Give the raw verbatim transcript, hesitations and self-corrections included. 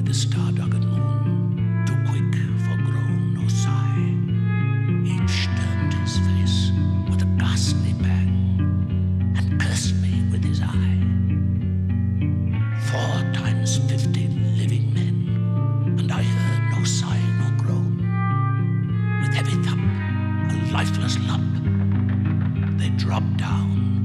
the star-duggered moon, too quick for groan or sigh. Each turned his face with a ghastly bang and cursed me with his eye. Four times fifty living men, and I heard no sigh nor groan. With heavy thump, a lifeless lump, they dropped down